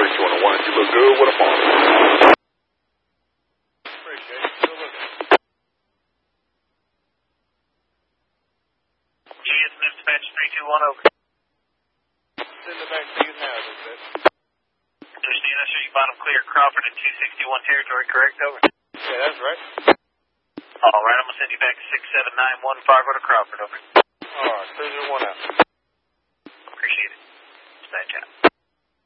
32 on the 1. You look good with a phone. Appreciate it. Still looking. GS Dispatch 321 over. Send it back to you now, Dispatch. Understand, I show you bottom clear Crawford at 261 territory, correct? Over. Yeah, that's right. All right, I'm going to send you back to 67915 go to Crawford, over. All right, 301 out. Appreciate it. Dispatch out.